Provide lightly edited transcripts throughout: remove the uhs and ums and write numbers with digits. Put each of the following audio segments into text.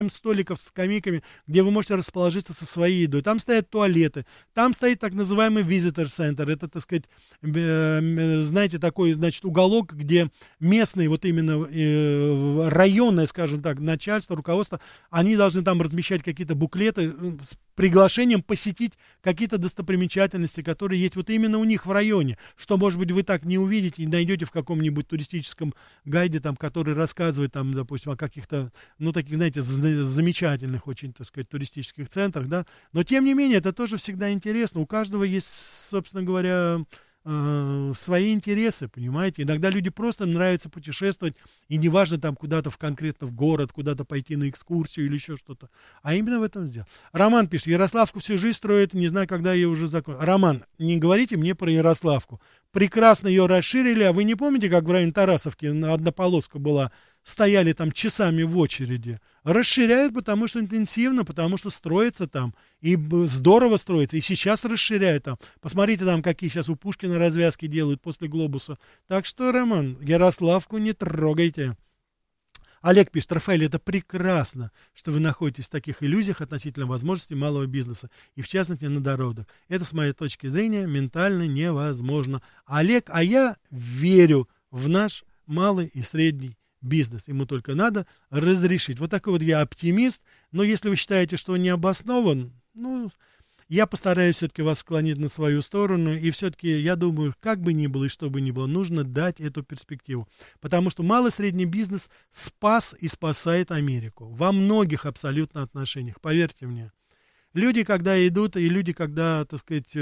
столиков с скамейками, где вы можете расположиться со своей едой. Там стоят туалеты, там стоит так называемый visitor center. Это, так сказать, знаете, такой, значит, уголок, где местные, вот именно районное, скажем так, начальство, руководство, они должны там размещать какие-то буклеты с приглашением посетить какие-то достопримечательности, которые есть вот именно у них в районе, что, может быть, вы так не увидите и найдете в каком-нибудь туристическом гайде, там, который рассказывает, там, допустим, о каких-то, ну, таких, знаете, замечательных очень, так сказать, туристических центрах, да, но, тем не менее, это тоже всегда интересно, у каждого есть, собственно говоря, свои интересы, понимаете, иногда люди просто нравится путешествовать, и неважно там куда-то конкретно в город, куда-то пойти на экскурсию или еще что-то, а именно в этом сделал. Роман пишет, Ярославку всю жизнь строит, не знаю, когда ее уже закончат. Роман, не говорите мне про Ярославку, прекрасно ее расширили, а вы не помните, как в районе Тарасовки одна полоска была, стояли там часами в очереди? Расширяют, потому что интенсивно, потому что строится там, и здорово строится, и сейчас расширяют там. Посмотрите там, какие сейчас у Пушкина развязки делают после глобуса. Так что, Роман, Ярославку не трогайте. Олег пишет, Рафаэль, это прекрасно, что вы находитесь в таких иллюзиях относительно возможностей малого бизнеса, и в частности на дорогах. Это, с моей точки зрения, ментально невозможно. Олег, а я верю в наш малый и средний бизнес. Ему только надо разрешить. Вот такой вот я оптимист, но если вы считаете, что он не обоснован, ну, я постараюсь все-таки вас склонить на свою сторону, и все-таки, я думаю, как бы ни было и что бы ни было, нужно дать эту перспективу. Потому что малый и средний бизнес спас и спасает Америку. Во многих абсолютно отношениях, поверьте мне. Люди, когда идут, и люди, когда, так сказать,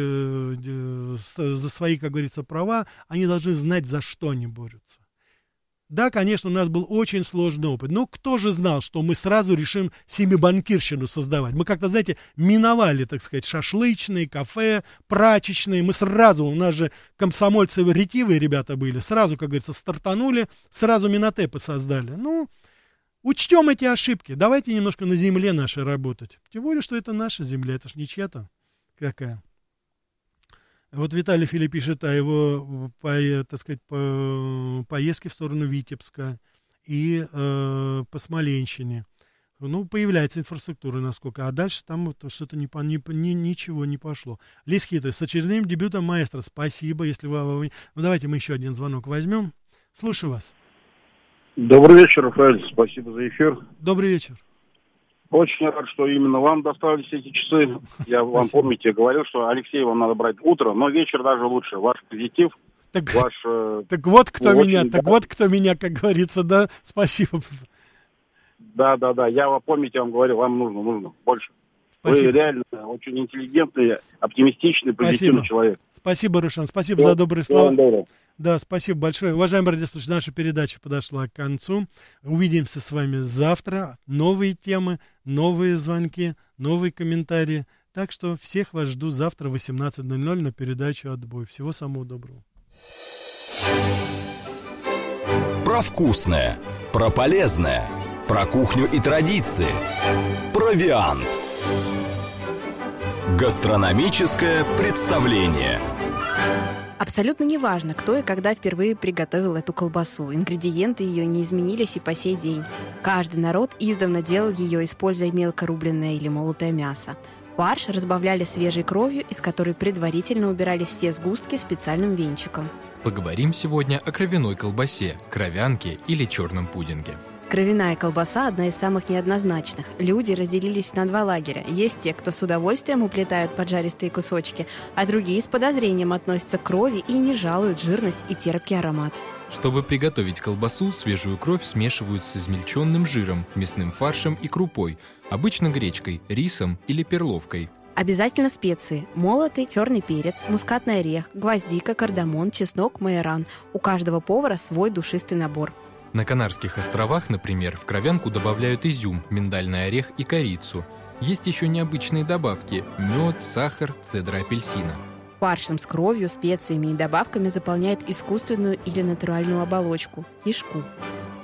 за свои, как говорится, права, они должны знать, за что они борются. Да, конечно, у нас был очень сложный опыт. Но кто же знал, что мы сразу решим семибанкирщину создавать? Мы как-то, знаете, миновали, так сказать, шашлычные, кафе, прачечные. Мы сразу, у нас же комсомольцы ретивые ребята были, сразу, как говорится, стартанули, сразу минотепы создали. Ну, учтем эти ошибки. Давайте немножко на земле нашей работать. Тем более, что это наша земля, это ж не чья-то какая. Вот Виталий Филипп пишет о его, так сказать, поездке в сторону Витебска и по Смоленщине. Ну, появляется инфраструктура, насколько. А дальше там вот что-то ничего не пошло. Лис Хитрый, с очередным дебютом маэстро. Спасибо, если вы... Ну, давайте мы еще один звонок возьмем. Слушаю вас. Добрый вечер, Рафаэль. Спасибо за эфир. Добрый вечер. Очень рад, что именно вам достались эти часы. Я вам, помните, говорил, что Алексей вам надо брать утро, но вечер даже лучше. Ваш позитив, ваш... Так вот кто меня, как говорится, да, спасибо. Да, я, помните, вам говорил, вам нужно больше. Спасибо. Вы реально очень интеллигентный, оптимистичный, позитивный человек. Спасибо, Рушан, спасибо за добрые слова. Да, спасибо большое. Уважаемые радиослушатели, наша передача подошла к концу. Увидимся с вами завтра. Новые темы, новые звонки, новые комментарии. Так что всех вас жду завтра в 18:00 на передачу «Отбой». Всего самого доброго. Про вкусное, про полезное, про кухню и традиции. Провиант. Гастрономическое представление. Абсолютно неважно, кто и когда впервые приготовил эту колбасу. Ингредиенты ее не изменились и по сей день. Каждый народ издавна делал ее, используя мелко рубленное или молотое мясо. Фарш разбавляли свежей кровью, из которой предварительно убирались все сгустки специальным венчиком. Поговорим сегодня о кровяной колбасе, кровянке или черном пудинге. Кровяная колбаса – одна из самых неоднозначных. Люди разделились на два лагеря. Есть те, кто с удовольствием уплетают поджаристые кусочки, а другие с подозрением относятся к крови и не жалуют жирность и терпкий аромат. Чтобы приготовить колбасу, свежую кровь смешивают с измельченным жиром, мясным фаршем и крупой, обычно гречкой, рисом или перловкой. Обязательно специи – молотый черный перец, мускатный орех, гвоздика, кардамон, чеснок, майоран. У каждого повара свой душистый набор. На Канарских островах, например, в кровянку добавляют изюм, миндальный орех и корицу. Есть еще необычные добавки – мед, сахар, цедра апельсина. Фаршем с кровью, специями и добавками заполняют искусственную или натуральную оболочку – кишку.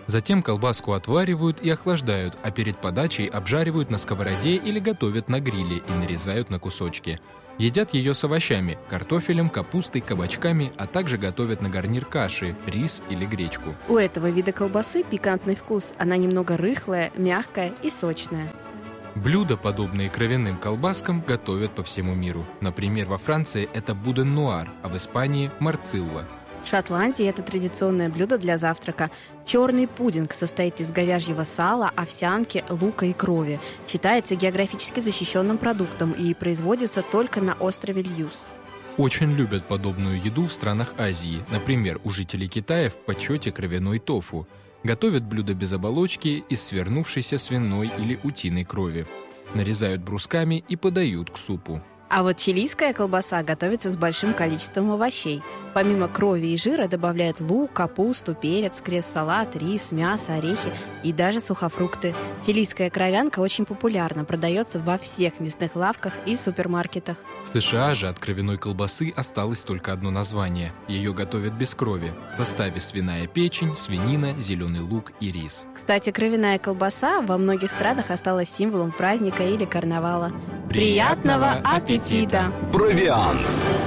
Затем колбаску отваривают и охлаждают, а перед подачей обжаривают на сковороде или готовят на гриле и нарезают на кусочки. Едят ее с овощами, картофелем, капустой, кабачками, а также готовят на гарнир каши, рис или гречку. У этого вида колбасы пикантный вкус. Она немного рыхлая, мягкая и сочная. Блюда, подобные кровяным колбаскам, готовят по всему миру. Например, во Франции это буден-нуар, а в Испании – морцилла. В Шотландии это традиционное блюдо для завтрака. Черный пудинг состоит из говяжьего сала, овсянки, лука и крови. Считается географически защищенным продуктом и производится только на острове Льюс. Очень любят подобную еду в странах Азии. Например, у жителей Китая в почете кровяной тофу. Готовят блюдо без оболочки из свернувшейся свиной или утиной крови. Нарезают брусками и подают к супу. А вот чилийская колбаса готовится с большим количеством овощей. Помимо крови и жира добавляют лук, капусту, перец, крест-салат, рис, мясо, орехи и даже сухофрукты. Чилийская кровянка очень популярна, продается во всех мясных лавках и супермаркетах. В США же от кровяной колбасы осталось только одно название. Ее готовят без крови. В составе свиная печень, свинина, зеленый лук и рис. Кстати, кровяная колбаса во многих странах осталась символом праздника или карнавала. Приятного аппетита! Провиант.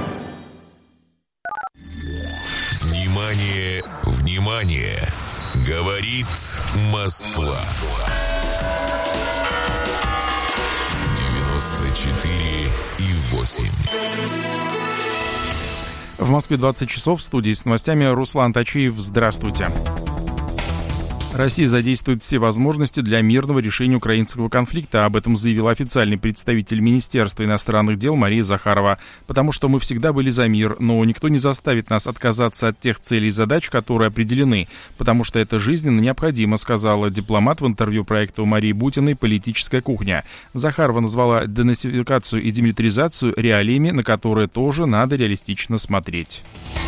Внимание, внимание! Говорит Москва. 94,8. В Москве 20 часов. В студии с новостями Руслан Тачиев. Здравствуйте. Россия задействует все возможности для мирного решения украинского конфликта. Об этом заявил официальный представитель Министерства иностранных дел Мария Захарова. Потому что мы всегда были за мир, но никто не заставит нас отказаться от тех целей и задач, которые определены. Потому что это жизненно необходимо, сказала дипломат в интервью проекту Марии Бутиной «Политическая кухня». Захарова назвала денацификацию и демилитаризацию реалиями, на которые тоже надо реалистично смотреть.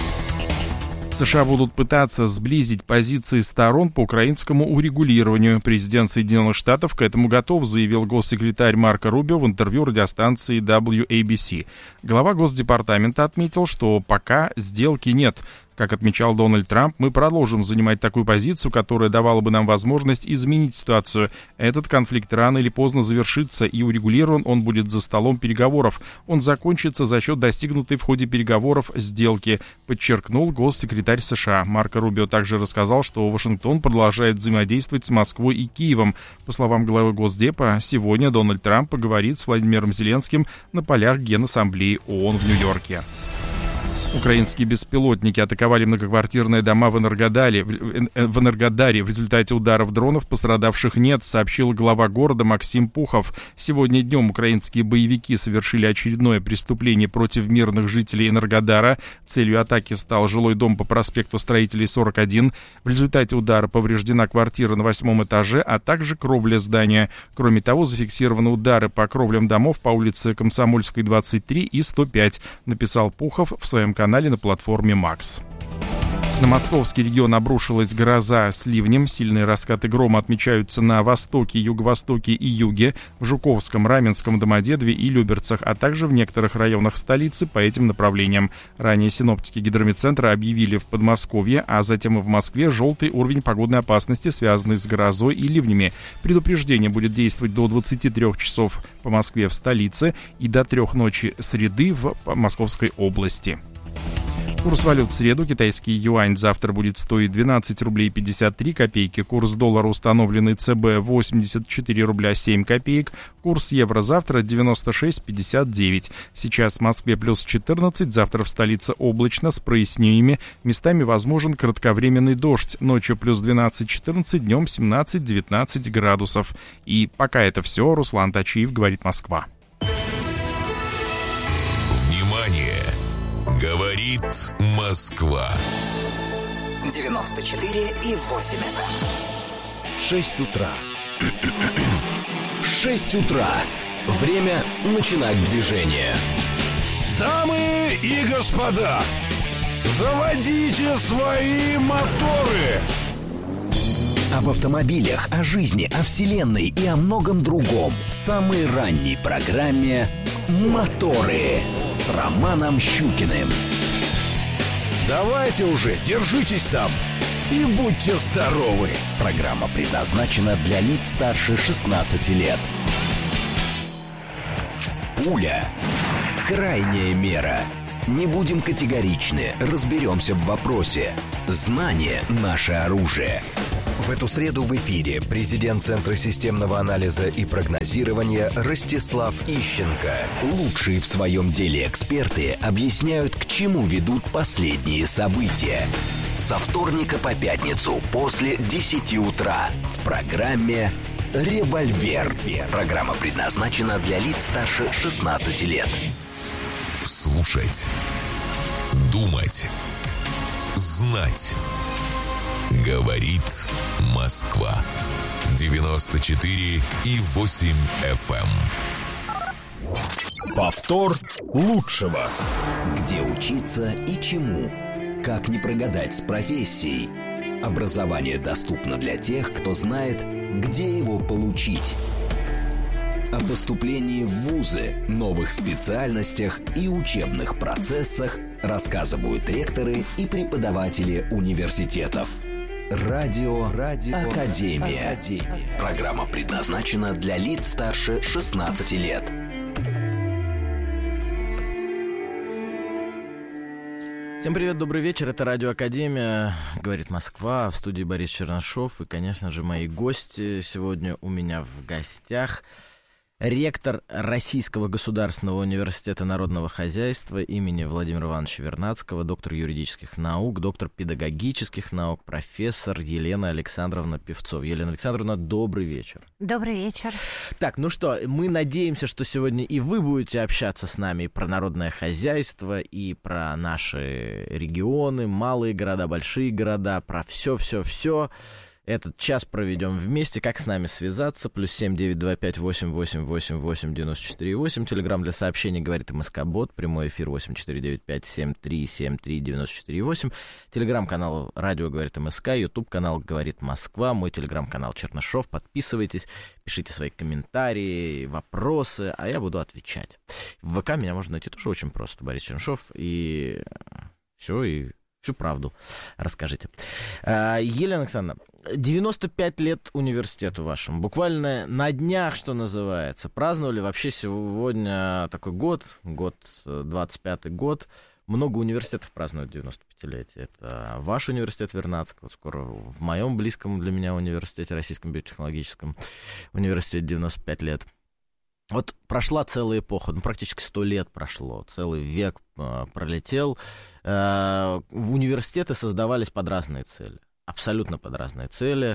США будут пытаться сблизить позиции сторон по украинскому урегулированию. Президент Соединенных Штатов к этому готов, заявил госсекретарь Марко Рубио в интервью радиостанции WABC. Глава Госдепартамента отметил, что пока сделки нет. Как отмечал Дональд Трамп, мы продолжим занимать такую позицию, которая давала бы нам возможность изменить ситуацию. Этот конфликт рано или поздно завершится, и урегулирован он будет за столом переговоров. Он закончится за счет достигнутой в ходе переговоров сделки, подчеркнул госсекретарь США. Марко Рубио также рассказал, что Вашингтон продолжает взаимодействовать с Москвой и Киевом. По словам главы Госдепа, сегодня Дональд Трамп поговорит с Владимиром Зеленским на полях Генассамблеи ООН в Нью-Йорке. Украинские беспилотники атаковали многоквартирные дома в Энергодаре. В результате ударов дронов пострадавших нет, сообщил глава города Максим Пухов. Сегодня днем украинские боевики совершили очередное преступление против мирных жителей Энергодара. Целью атаки стал жилой дом по проспекту Строителей 41. В результате удара повреждена квартира на 8 этаже, а также кровля здания. Кроме того, зафиксированы удары по кровлям домов по улице Комсомольской, 23 и 105, написал Пухов в своем канале на платформе Макс. На московский регион обрушилась гроза с ливнем. Сильные раскаты грома отмечаются на востоке, юго-востоке и юге, в Жуковском, Раменском, Домодедове и Люберцах, а также в некоторых районах столицы по этим направлениям. Ранее синоптики Гидрометцентра объявили в Подмосковье, а затем и в Москве желтый уровень погодной опасности, связанный с грозой и ливнями. Предупреждение будет действовать до 23 часов по Москве в столице и до 3 ночи среды в Московской области. Курс валют в среду. Китайский юань завтра будет стоить 12 рублей 53 копейки. Курс доллара, установленный ЦБ, 84 рубля 7 копеек. Курс евро завтра 96,59. Сейчас в Москве плюс 14, завтра в столице облачно с прояснениями. Местами возможен кратковременный дождь. Ночью плюс 12-14, днем 17-19 градусов. И пока это все. Руслан Тачиев, говорит Москва. Говорит Москва. 94,8. 6 утра. 6 утра. Время начинать движение. Дамы и господа, заводите свои моторы. Об автомобилях, о жизни, о вселенной и о многом другом в самой ранней программе «Моторы» с Романом Щукиным. Давайте уже, держитесь там. и будьте здоровы! Программа предназначена для лиц старше 16 лет. Пуля. Крайняя мера. Не будем категоричны, разберемся в вопросе. Знание – наше оружие. В эту среду в эфире президент Центра системного анализа и прогнозирования Ростислав Ищенко. Лучшие в своем деле эксперты объясняют, к чему ведут последние события. Со вторника по пятницу после 10 утра в программе «Револьвер». Программа предназначена для лиц старше 16 лет. Слушать, думать, знать. Говорит Москва. 94,8 FM. Повтор лучшего. Где учиться и чему? Как не прогадать с профессией? Образование доступно для тех, кто знает, где его получить. О поступлении в вузы, новых специальностях и учебных процессах рассказывают ректоры и преподаватели университетов. Радио Академия. Программа предназначена для лиц старше 16 лет. Всем привет, добрый вечер, это Радио Академия, говорит Москва, в студии Борис Чернышов. И, конечно же, мои гости сегодня у меня в гостях. Ректор Российского государственного университета народного хозяйства имени Владимира Ивановича Вернадского, доктор юридических наук, доктор педагогических наук, профессор Елена Александровна Певцова. Елена Александровна, добрый вечер. Добрый вечер. Так, ну что, мы надеемся, что сегодня и вы будете общаться с нами про народное хозяйство, и про наши регионы, малые города, большие города, про все-все-все. Этот час проведем вместе. Как с нами связаться? +7 925 888 894 Телеграм для сообщений говорит МСК-бот. Прямой эфир 8495 7373 94 Телеграм-канал Радио говорит МСК. Ютуб-канал говорит Москва. Мой телеграм-канал Чернышов. Подписывайтесь, пишите свои комментарии, вопросы, а я буду отвечать. В ВК меня можно найти тоже очень просто. Борис Чернышов. И все, и всю правду расскажите. Елена Александровна, 95 лет университету вашему. Буквально на днях, что называется. Праздновали вообще сегодня такой год 25-й год. Много университетов празднуют 95-летие. Это ваш университет Вернадского, скоро в моем близком для меня университете, Российском биотехнологическом университете 95 лет. Вот прошла целая эпоха, практически 100 лет прошло, целый век пролетел. Университеты создавались под разные цели, абсолютно под разные цели.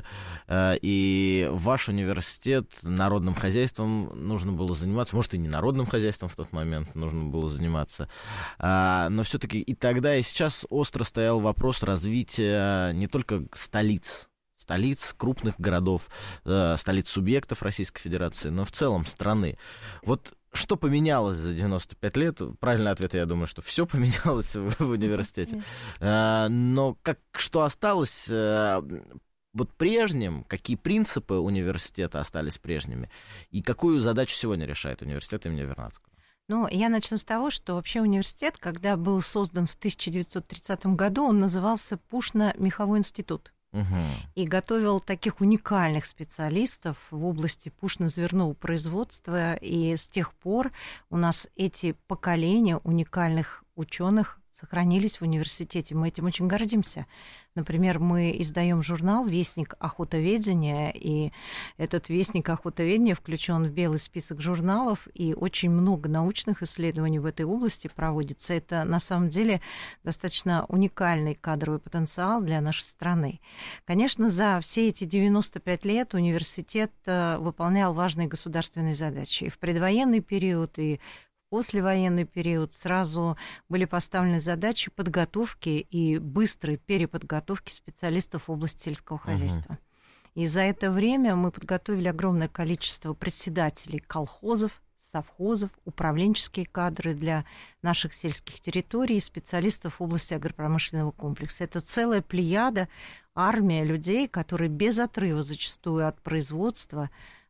И ваш университет народным хозяйством нужно было заниматься, может, и не народным хозяйством в тот момент нужно было заниматься, но все-таки и тогда, и сейчас остро стоял вопрос развития не только столиц, крупных городов, столиц субъектов Российской Федерации, но в целом страны. Вот что поменялось за 95 лет? Правильный ответ, я думаю, что все поменялось в университете. Но что осталось вот прежним, какие принципы университета остались прежними, и какую задачу сегодня решает университет имени Вернадского? Ну, я начну с того, что вообще университет, когда был создан в 1930 году, он назывался Пушно-меховой институт. И готовил таких уникальных специалистов в области пушно-зверного производства. И с тех пор у нас эти поколения уникальных ученых сохранились в университете. Мы этим очень гордимся. Например, мы издаем журнал «Вестник охотоведения», и этот «Вестник охотоведения» включен в белый список журналов, и очень много научных исследований в этой области проводится. Это, на самом деле, достаточно уникальный кадровый потенциал для нашей страны. Конечно, за все эти 95 лет университет выполнял важные государственные задачи. И в предвоенный период, и послевоенный период сразу были поставлены задачи подготовки и быстрой переподготовки специалистов в области сельского хозяйства. И за это время мы подготовили огромное количество председателей колхозов, совхозов, управленческие кадры для наших сельских территорий и специалистов в области агропромышленного комплекса. Это целая плеяда, армия людей, которые без отрыва зачастую от производства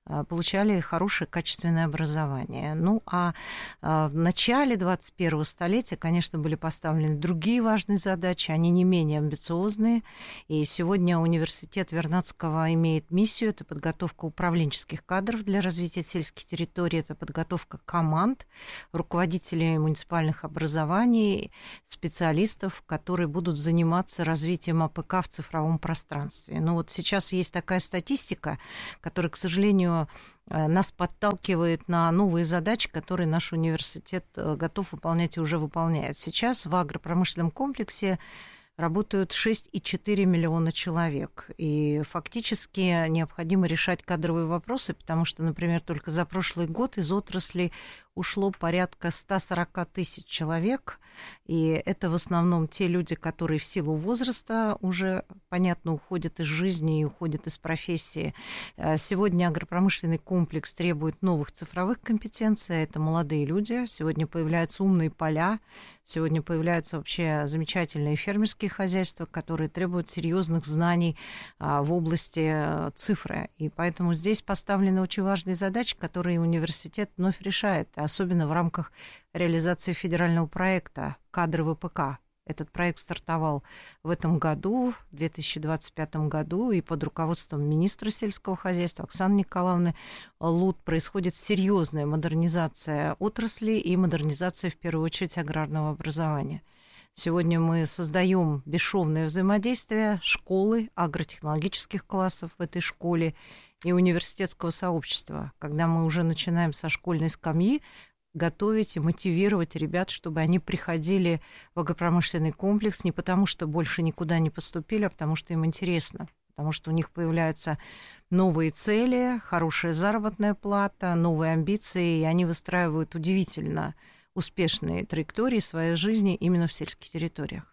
получали хорошее качественное образование. Ну, а в начале 21-го столетия, конечно, были поставлены другие важные задачи, они не менее амбициозные. И сегодня университет Вернадского имеет миссию, это подготовка управленческих кадров для развития сельских территорий, это подготовка команд, руководителей муниципальных образований, специалистов, которые будут заниматься развитием АПК в цифровом пространстве. Но вот сейчас есть такая статистика, которая, к сожалению, нас подталкивает на новые задачи, которые наш университет готов выполнять и уже выполняет. Сейчас в агропромышленном комплексе работают 6,4 миллиона человек. И фактически необходимо решать кадровые вопросы, потому что, например, только за прошлый год из отрасли ушло порядка 140 тысяч человек, и это в основном те люди, которые в силу возраста уже, понятно, уходят из жизни и уходят из профессии. Сегодня агропромышленный комплекс требует новых цифровых компетенций, это молодые люди, сегодня появляются умные поля, сегодня появляются вообще замечательные фермерские хозяйства, которые требуют серьезных знаний в области цифры, и поэтому здесь поставлены очень важные задачи, которые университет вновь решает, особенно в рамках реализации федерального проекта «Кадры ВПК». Этот проект стартовал в этом году, в 2025 году, и под руководством министра сельского хозяйства Оксаны Николаевны Лут происходит серьезная модернизация отрасли и модернизация, в первую очередь, аграрного образования. Сегодня мы создаем бесшовное взаимодействие школы, агротехнологических классов в этой школе и университетского сообщества, когда мы уже начинаем со школьной скамьи готовить и мотивировать ребят, чтобы они приходили в агропромышленный комплекс не потому, что больше никуда не поступили, а потому что им интересно, потому что у них появляются новые цели, хорошая заработная плата, новые амбиции, и они выстраивают удивительно успешные траектории своей жизни именно в сельских территориях.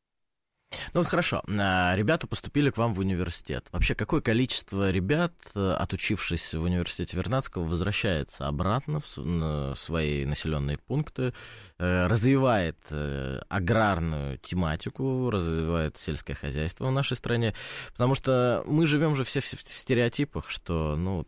Ну вот хорошо, ребята поступили к вам в университет. Вообще, какое количество ребят, отучившись в университете Вернадского, возвращается обратно в свои населенные пункты, развивает аграрную тематику, развивает сельское хозяйство в нашей стране? Потому что мы живем же все в стереотипах, что, ну,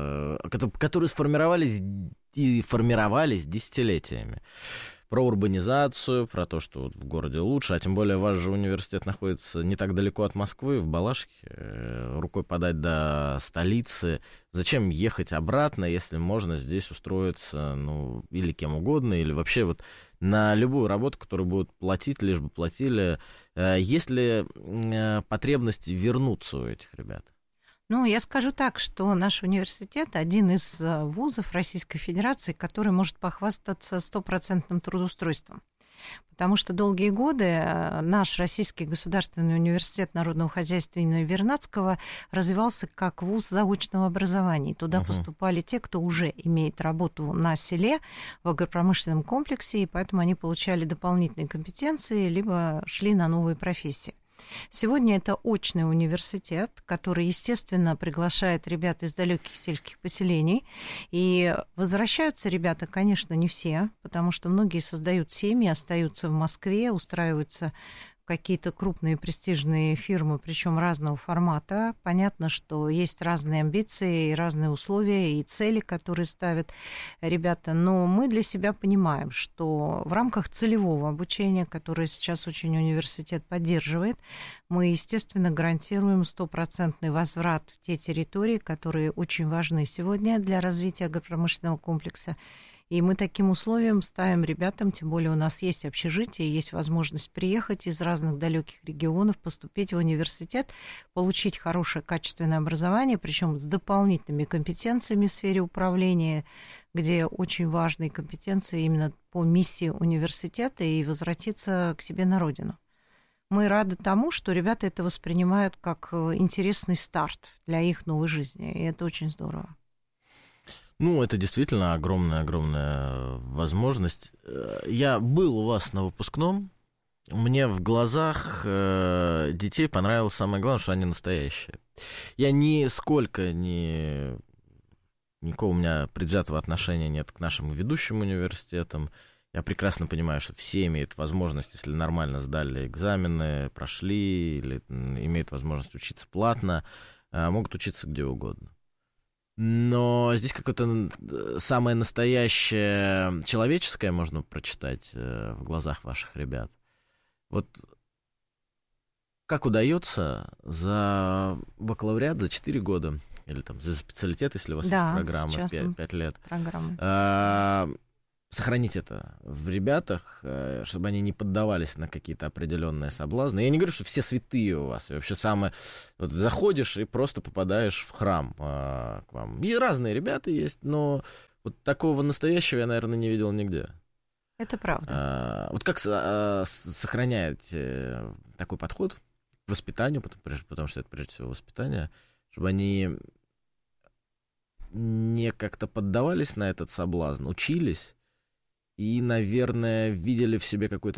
которые сформировались и формировались десятилетиями. Про урбанизацию, про то, что вот в городе лучше, а тем более ваш же университет находится не так далеко от Москвы, в Балашихе, рукой подать до столицы. Зачем ехать обратно, если можно здесь устроиться, ну, или кем угодно, или вообще вот на любую работу, которую будут платить, лишь бы платили. Есть ли потребность вернуться у этих ребят? Ну, я скажу так, что наш университет один из вузов Российской Федерации, который может похвастаться стопроцентным трудоустройством. Потому что долгие годы наш Российский государственный университет народного хозяйства имени Вернадского развивался как вуз заочного образования. Туда поступали те, кто уже имеет работу на селе, в агропромышленном комплексе, и поэтому они получали дополнительные компетенции, либо шли на новые профессии. Сегодня это очный университет, который, естественно, приглашает ребят из далеких сельских поселений. И возвращаются ребята, конечно, не все, потому что многие создают семьи, остаются в Москве, устраиваются какие-то крупные престижные фирмы, причем разного формата. Понятно, что есть разные амбиции, разные условия и цели, которые ставят ребята. Но мы для себя понимаем, что в рамках целевого обучения, которое сейчас очень университет поддерживает, мы, естественно, гарантируем стопроцентный возврат в те территории, которые очень важны сегодня для развития агропромышленного комплекса. И мы таким условием ставим ребятам, тем более у нас есть общежитие, есть возможность приехать из разных далеких регионов, поступить в университет, получить хорошее качественное образование, причем с дополнительными компетенциями в сфере управления, где очень важные компетенции именно по миссии университета, и возвратиться к себе на родину. Мы рады тому, что ребята это воспринимают как интересный старт для их новой жизни, и это очень здорово. Ну, это действительно огромная возможность. Я был у вас на выпускном. Мне в глазах детей понравилось самое главное, что они настоящие. Я никакого у меня предвзятого отношения нет к нашим ведущим университетам. Я прекрасно понимаю, что все имеют возможность, если нормально сдали экзамены, прошли, или имеют возможность учиться платно, могут учиться где угодно. Но здесь какое-то самое настоящее человеческое можно прочитать в глазах ваших ребят. Вот как удается за бакалавриат за 4 года, или там за специалитет, если у вас есть программа, 5 лет, сохранить это в ребятах, чтобы они не поддавались на какие-то определенные соблазны. Я не говорю, что все святые у вас. И вообще самое... Вот заходишь и просто попадаешь в храм к вам. И разные ребята есть, но вот такого настоящего я, наверное, не видел нигде. Это правда. Вот как сохраняете такой подход к воспитанию, потому что это прежде всего воспитание, чтобы они не как-то поддавались на этот соблазн, учились, и, наверное, видели в себе какую-то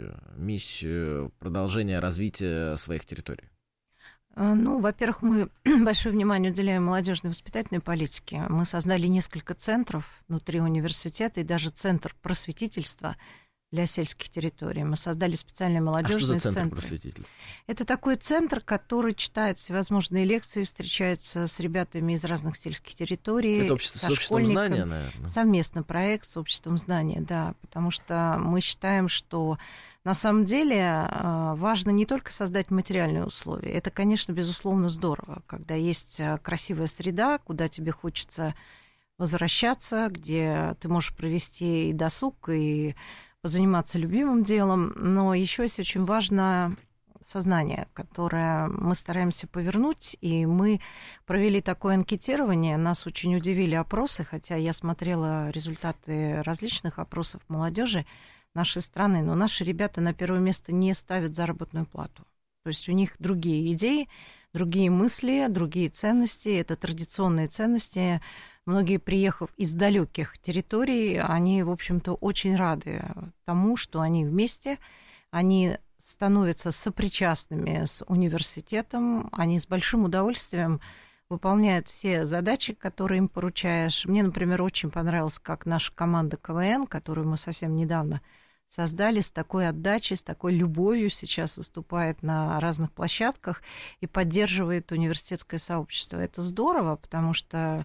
миссию продолжения развития своих территорий? Ну, во-первых, мы большое внимание уделяем молодежной воспитательной политике. Мы создали несколько центров внутри университета и даже центр просветительства для сельских территорий. Мы создали специальные молодежные центры. Просветительства? Это такой центр, который читает всевозможные лекции, встречается с ребятами из разных сельских территорий. Это с обществом знания, наверное? Совместный проект с обществом знания, да. Потому что мы считаем, что на самом деле важно не только создать материальные условия. Это, конечно, безусловно, здорово, когда есть красивая среда, куда тебе хочется возвращаться, где ты можешь провести и досуг, и позаниматься любимым делом, но еще есть очень важно сознание, которое мы стараемся повернуть, и мы провели такое анкетирование, нас очень удивили опросы, хотя я смотрела результаты различных опросов молодежи нашей страны, но наши ребята на первое место не ставят заработную плату. То есть у них другие идеи, другие мысли, другие ценности, это традиционные ценности. Многие, приехав из далеких территорий, они, в общем-то, очень рады тому, что они вместе, они становятся сопричастными с университетом, они с большим удовольствием выполняют все задачи, которые им поручаешь. Мне, например, очень понравилось, как наша команда КВН, которую мы совсем недавно создали, с такой отдачей, с такой любовью сейчас выступает на разных площадках и поддерживает университетское сообщество. Это здорово, потому что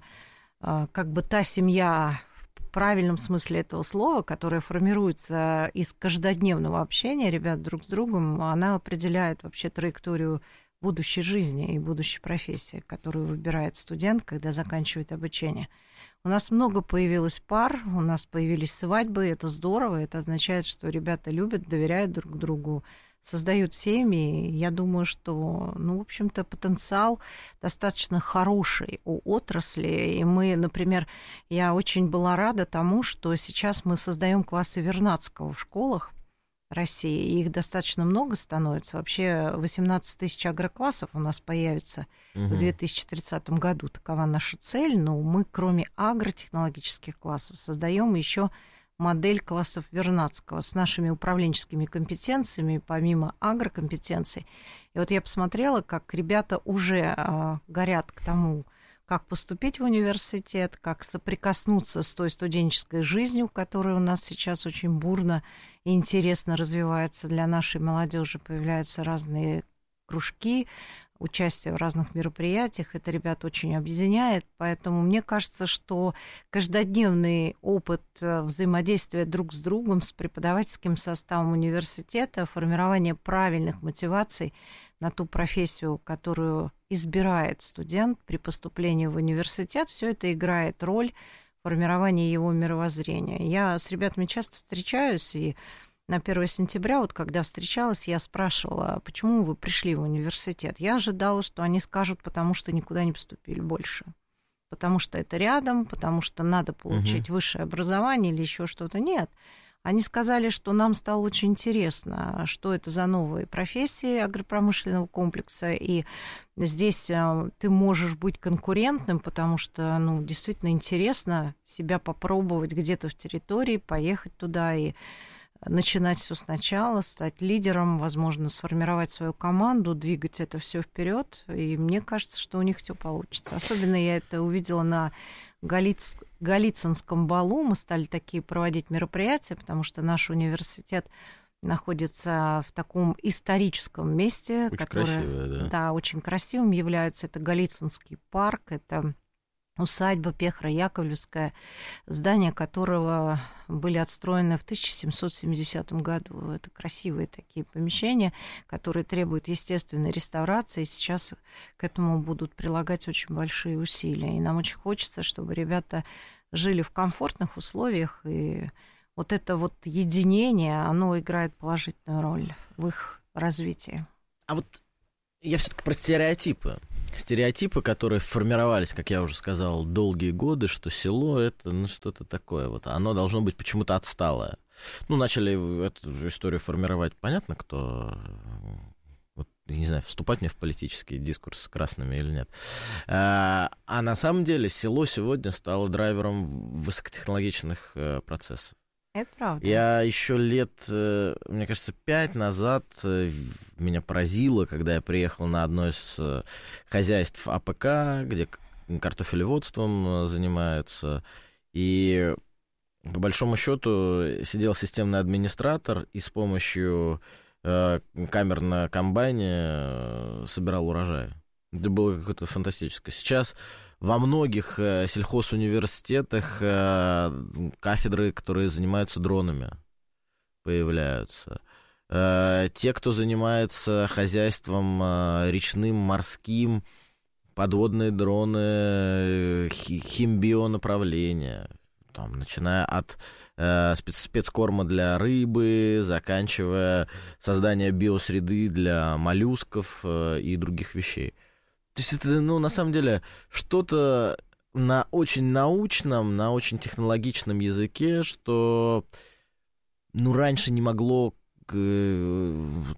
как бы та семья в правильном смысле этого слова, которая формируется из каждодневного общения ребят друг с другом, она определяет вообще траекторию будущей жизни и будущей профессии, которую выбирает студент, когда заканчивает обучение. У нас много появилось пар, у нас появились свадьбы, это здорово, это означает, что ребята любят, доверяют друг другу, создают семьи. Я думаю, что, в общем-то, потенциал достаточно хороший у отрасли. И мы, например, я очень была рада тому, что сейчас мы создаем классы Вернадского в школах России. И их достаточно много становится. Вообще 18 тысяч агроклассов у нас появится в 2030 году. Такова наша цель. Но мы, кроме агротехнологических классов, создаем еще модель классов Вернадского с нашими управленческими компетенциями, помимо агрокомпетенций. И вот я посмотрела, как ребята уже горят к тому, как поступить в университет, как соприкоснуться с той студенческой жизнью, которая у нас сейчас очень бурно и интересно развивается для нашей молодежи. Появляются разные кружки, участие в разных мероприятиях. Это ребят очень объединяет. Поэтому мне кажется, что каждодневный опыт взаимодействия друг с другом, с преподавательским составом университета, формирование правильных мотиваций на ту профессию, которую избирает студент при поступлении в университет, все это играет роль формирования его мировоззрения. Я с ребятами часто встречаюсь, и на 1 сентября, вот когда встречалась, я спрашивала, почему вы пришли в университет. Я ожидала, что они скажут, потому что никуда не поступили больше. Потому что это рядом, потому что надо получить высшее образование или еще что-то. Нет. Они сказали, что нам стало очень интересно, что это за новые профессии агропромышленного комплекса, и здесь ты можешь быть конкурентным, потому что, действительно интересно себя попробовать где-то в территории, поехать туда и начинать все сначала, стать лидером, возможно, сформировать свою команду, двигать это все вперед. И мне кажется, что у них все получится. Особенно я это увидела на Голицынском балу. Мы стали такие проводить мероприятия, потому что наш университет находится в таком историческом месте, очень которое красивое, да. Да, очень красивым является. Это Голицынский парк, это усадьба Пехра-Яковлевская, здания которого были отстроены в 1770 году. Это красивые такие помещения, которые требуют естественной реставрации. И сейчас к этому будут прилагать очень большие усилия. И нам очень хочется, чтобы ребята жили в комфортных условиях, и вот это вот единение, оно играет положительную роль в их развитии. А вот я все-таки про стереотипы. Стереотипы, которые формировались, как я уже сказал, долгие годы, что село — это что-то такое. Вот, оно должно быть почему-то отсталое. Начали эту историю формировать, понятно, кто... Вот, я не знаю, вступать мне в политический дискурс с красными или нет. А на самом деле село сегодня стало драйвером высокотехнологичных процессов. Это правда. Я еще лет, мне кажется, 5 назад меня поразило, когда я приехал на одно из хозяйств АПК, где картофелеводством занимаются, и по большому счету сидел системный администратор и с помощью камер на комбайне собирал урожай. Это было какое-то фантастическое. Сейчас во многих сельхозуниверситетах кафедры, которые занимаются дронами, появляются. Те, кто занимается хозяйством речным, морским, подводные дроны, химбионаправления, там, начиная от спецкорма для рыбы, заканчивая созданием биосреды для моллюсков и других вещей. То есть это, на самом деле, что-то на очень научном, на очень технологичном языке, что, раньше не могло... Мы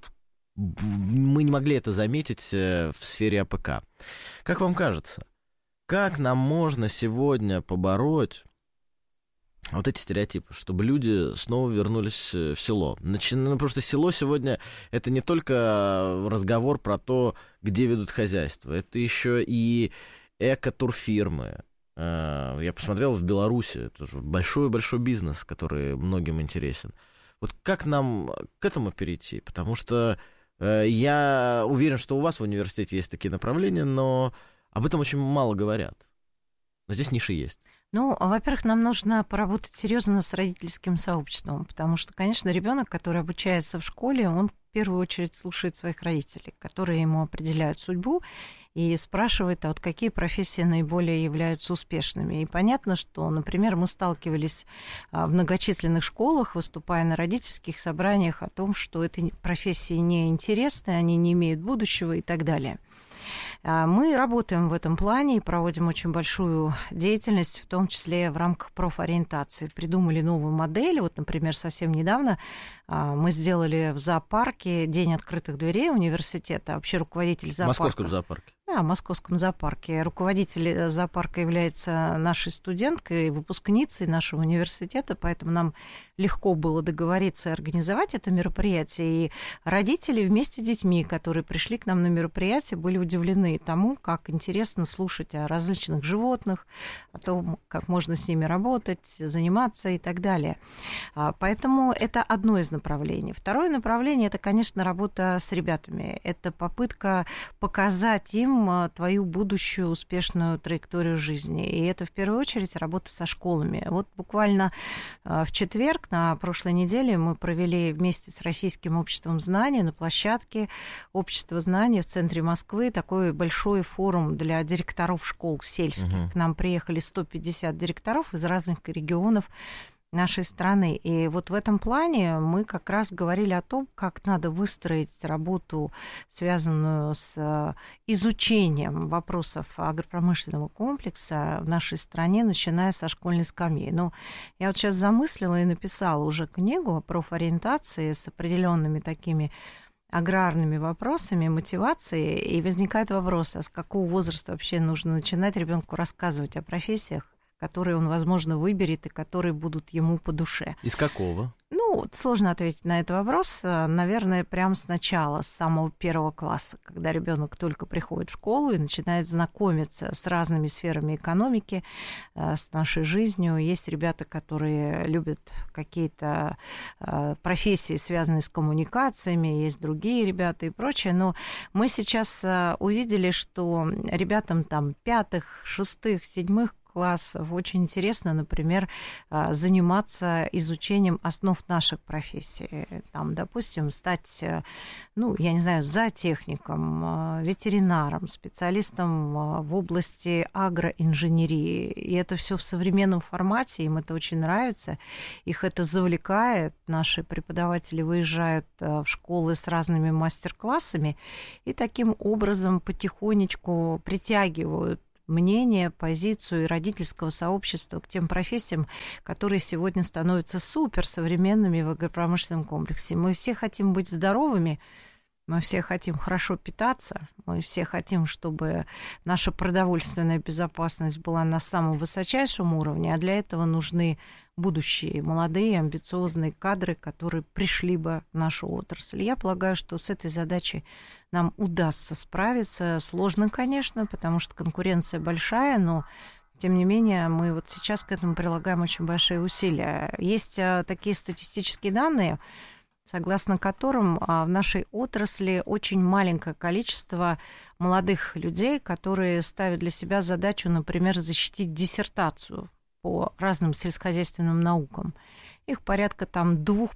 не могли это заметить в сфере АПК. Как вам кажется, как нам можно сегодня побороть вот эти стереотипы, чтобы люди снова вернулись в село? Потому что село сегодня — это не только разговор про то, где ведут хозяйство, это еще и эко-турфирмы. Я посмотрел в Беларуси, это большой-большой бизнес, который многим интересен. Вот как нам к этому перейти? Потому что я уверен, что у вас в университете есть такие направления, но об этом очень мало говорят. Но здесь ниши есть. Во-первых, нам нужно поработать серьезно с родительским сообществом, потому что, конечно, ребенок, который обучается в школе, он в первую очередь слушает своих родителей, которые ему определяют судьбу и спрашивает, а вот какие профессии наиболее являются успешными. И понятно, что, например, мы сталкивались в многочисленных школах, выступая на родительских собраниях, о том, что эти профессии неинтересны, они не имеют будущего и так далее. Мы работаем в этом плане и проводим очень большую деятельность, в том числе в рамках профориентации. Придумали новую модель. Вот, например, совсем недавно мы сделали в зоопарке День открытых дверей университета. Вообще руководитель зоопарка. В Московском зоопарке. Да, в Московском зоопарке. Руководитель зоопарка является нашей студенткой, выпускницей нашего университета, поэтому нам легко было договориться и организовать это мероприятие. И родители вместе с детьми, которые пришли к нам на мероприятие, были удивлены тому, как интересно слушать о различных животных, о том, как можно с ними работать, заниматься и так далее. Поэтому это одно из направлений. Второе направление – это, конечно, работа с ребятами. Это попытка показать им твою будущую успешную траекторию жизни. И это, в первую очередь, работа со школами. Вот буквально в четверг, на прошлой неделе, мы провели вместе с Российским обществом знаний на площадке Общества знаний в центре Москвы такой большой форум для директоров школ сельских. К нам приехали 150 директоров из разных регионов нашей страны. И вот в этом плане мы как раз говорили о том, как надо выстроить работу, связанную с изучением вопросов агропромышленного комплекса в нашей стране, начиная со школьной скамьи. Но я вот сейчас замыслила и написала уже книгу о профориентации с определенными такими аграрными вопросами, мотивацией, и возникает вопрос, а с какого возраста вообще нужно начинать ребенку рассказывать о профессиях, которые он, возможно, выберет и которые будут ему по душе. Из какого? Ну, сложно ответить на этот вопрос. Наверное, прямо сначала, с самого первого класса, когда ребенок только приходит в школу и начинает знакомиться с разными сферами экономики, с нашей жизнью. Есть ребята, которые любят какие-то профессии, связанные с коммуникациями, есть другие ребята и прочее. Но мы сейчас увидели, что ребятам там 5-х, 6-х, 7-х классов очень интересно, например, заниматься изучением основ наших профессий. Там, допустим, стать, ну, я не знаю, зоотехником, ветеринаром, специалистом в области агроинженерии. И это все в современном формате, им это очень нравится, их это завлекает. Наши преподаватели выезжают в школы с разными мастер-классами и таким образом потихонечку притягивают мнение, позицию и родительского сообщества к тем профессиям, которые сегодня становятся суперсовременными в агропромышленном комплексе. Мы все хотим быть здоровыми, мы все хотим хорошо питаться, мы все хотим, чтобы наша продовольственная безопасность была на самом высочайшем уровне, а для этого нужны будущие молодые, амбициозные кадры, которые пришли бы в нашу отрасль. Я полагаю, что с этой задачей нам удастся справиться. Сложно, конечно, потому что конкуренция большая, но, тем не менее, мы вот сейчас к этому прилагаем очень большие усилия. Есть такие статистические данные, согласно которым в нашей отрасли очень маленькое количество молодых людей, которые ставят для себя задачу, например, защитить диссертацию по разным сельскохозяйственным наукам. Их порядка там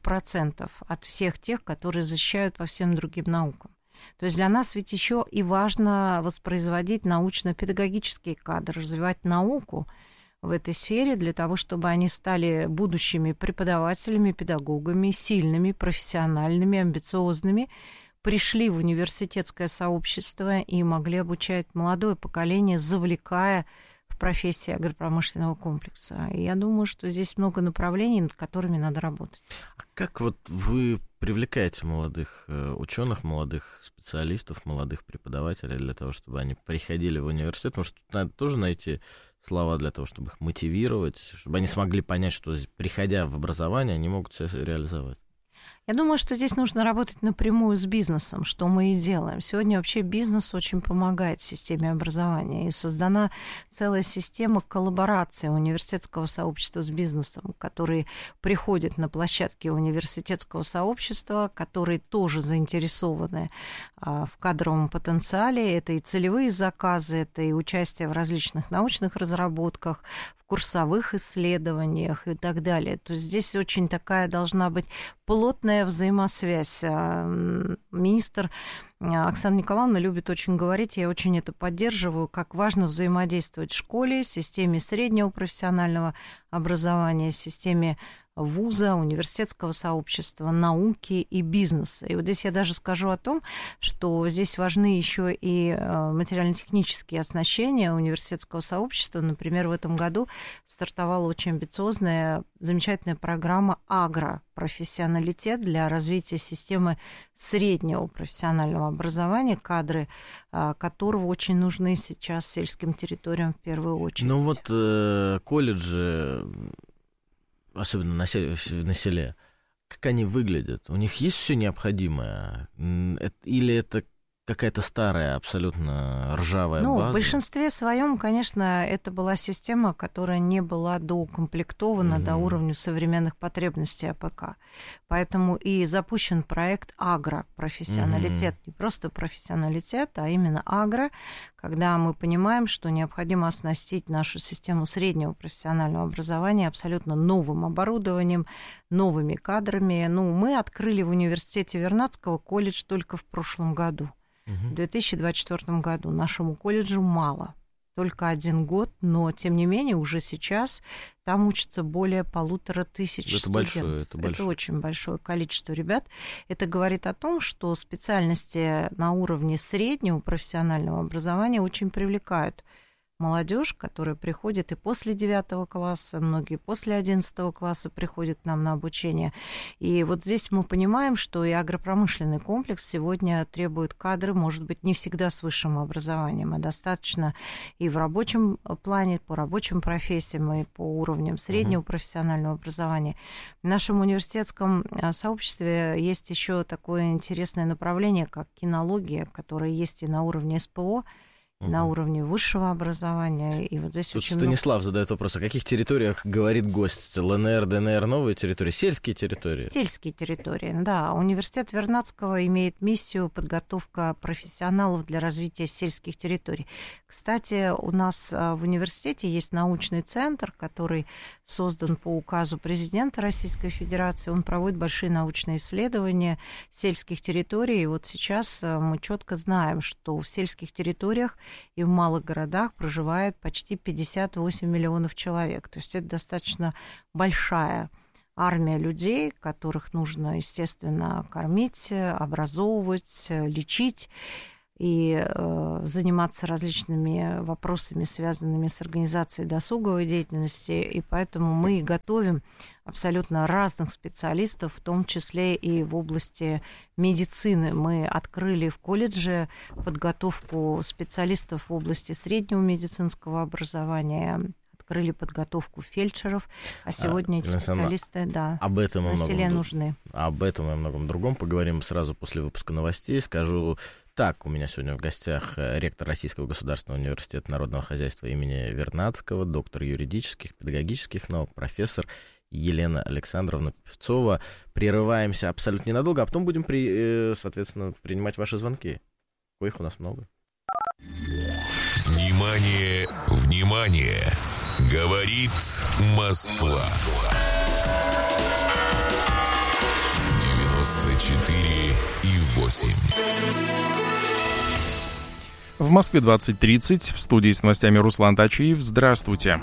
2% от всех тех, которые защищают по всем другим наукам. То есть для нас ведь еще и важно воспроизводить научно-педагогические кадры, развивать науку в этой сфере для того, чтобы они стали будущими преподавателями, педагогами, сильными, профессиональными, амбициозными, пришли в университетское сообщество и могли обучать молодое поколение, завлекая в профессии агропромышленного комплекса. И я думаю, что здесь много направлений, над которыми надо работать. А как вот вы привлекаете молодых ученых, молодых специалистов, молодых преподавателей для того, чтобы они приходили в университет? Потому что тут надо тоже найти слова для того, чтобы их мотивировать, чтобы они смогли понять, что, приходя в образование, они могут себя реализовать. Я думаю, что здесь нужно работать напрямую с бизнесом, что мы и делаем. Сегодня вообще бизнес очень помогает системе образования, и создана целая система коллаборации университетского сообщества с бизнесом, которые приходят на площадки университетского сообщества, которые тоже заинтересованы в кадровом потенциале. Это и целевые заказы, это и участие в различных научных разработках, в курсовых исследованиях и так далее. То есть здесь очень такая должна быть плотная взаимосвязь. Министр Оксана Николаевна любит очень говорить, я очень это поддерживаю, как важно взаимодействовать в школе, системе среднего профессионального образования, системе вуза, университетского сообщества, науки и бизнеса. И вот здесь я даже скажу о том, что здесь важны еще и материально-технические оснащения университетского сообщества. Например, в этом году стартовала очень амбициозная, замечательная программа «Агропрофессионалитет» для развития системы среднего профессионального образования, кадры которого очень нужны сейчас сельским территориям в первую очередь. Ну вот колледжи, особенно на селе, как они выглядят? У них есть все необходимое? Или это какая-то старая, абсолютно ржавая база? В большинстве своем, конечно, это была система, которая не была доукомплектована до уровня современных потребностей АПК. Поэтому и запущен проект «Агропрофессионалитет». Не просто профессионалитет, а именно агро, когда мы понимаем, что необходимо оснастить нашу систему среднего профессионального образования абсолютно новым оборудованием, новыми кадрами. Мы открыли в университете Вернадского колледж только в прошлом году. В 2024 году нашему колледжу мало, только 1 год, но, тем не менее, уже сейчас там учатся более 1500 студентов. Это очень большое количество ребят. Это говорит о том, что специальности на уровне среднего профессионального образования очень привлекают молодежь, которая приходит и после 9 класса, многие после 11 класса приходят к нам на обучение. И вот здесь мы понимаем, что и агропромышленный комплекс сегодня требует кадры, может быть, не всегда с высшим образованием, а достаточно и в рабочем плане, по рабочим профессиям, и по уровням среднего профессионального образования. В нашем университетском сообществе есть еще такое интересное направление, как кинология, которое есть и на уровне СПО, на уровне высшего образования. И вот здесь тут очень Станислав много... задает вопрос, о каких территориях говорит гость? ЛНР, ДНР, новые территории, сельские территории? Сельские территории, да. Университет Вернадского имеет миссию подготовка профессионалов для развития сельских территорий. Кстати, у нас в университете есть научный центр, который создан по указу президента Российской Федерации. Он проводит большие научные исследования сельских территорий. И вот сейчас мы четко знаем, что в сельских территориях и в малых городах проживает почти 58 миллионов человек. То есть это достаточно большая армия людей, которых нужно, естественно, кормить, образовывать, лечить и заниматься различными вопросами, связанными с организацией досуговой деятельности. И поэтому мы готовим абсолютно разных специалистов, в том числе и в области медицины. Мы открыли в колледже подготовку специалистов в области среднего медицинского образования, открыли подготовку фельдшеров, а сегодня эти специалисты, об этом нужны. Об этом и о многом другом поговорим сразу после выпуска новостей. Скажу так, у меня сегодня в гостях ректор Российского государственного университета народного хозяйства имени Вернадского, доктор юридических, педагогических наук, профессор Елена Александровна Певцова. Прерываемся абсолютно ненадолго, а потом будем, соответственно, принимать ваши звонки. Коих у нас много. Внимание, внимание! Говорит Москва. 94,8. В Москве 20:30. В студии с новостями Руслан Тачиев. Здравствуйте.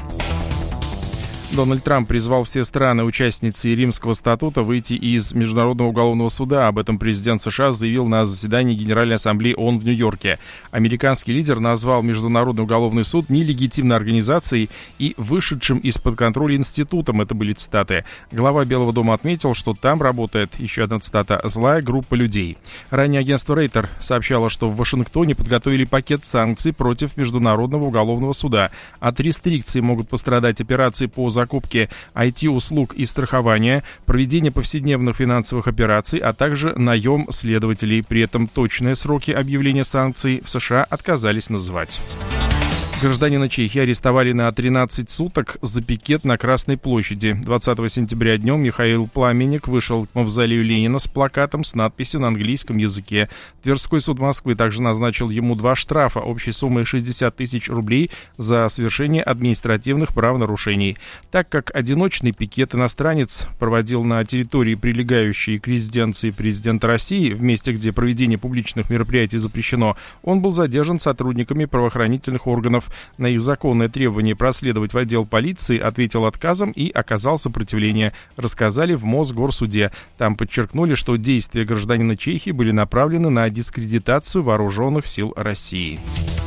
Дональд Трамп призвал все страны-участницы Римского статута выйти из Международного уголовного суда. Об этом президент США заявил на заседании Генеральной ассамблеи ООН в Нью-Йорке. Американский лидер назвал Международный уголовный суд нелегитимной организацией и вышедшим из-под контроля институтом. Это были цитаты. Глава Белого дома отметил, что там работает, еще одна цитата, «злая группа людей». Ранее агентство Рейтер сообщало, что в Вашингтоне подготовили пакет санкций против Международного уголовного суда. От рестрикций могут пострадать операции по закупки IT-услуг и страхования, проведение повседневных финансовых операций, а также наем следователей. При этом точные сроки объявления санкций в США отказались называть. Гражданина Чехии арестовали на 13 суток за пикет на Красной площади. 20 сентября днем Михаил Пламенник вышел к мавзолею Ленина с плакатом с надписью на английском языке. Тверской суд Москвы также назначил ему 2 штрафа общей суммой 60 тысяч рублей за совершение административных правонарушений. Так как одиночный пикет иностранец проводил на территории, прилегающей к резиденции президента России, в месте, где проведение публичных мероприятий запрещено, он был задержан сотрудниками правоохранительных органов. На их законное требование проследовать в отдел полиции ответил отказом и оказал сопротивление, рассказали в Мосгорсуде. Там подчеркнули, что действия гражданина Чехии были направлены на дискредитацию вооруженных сил России.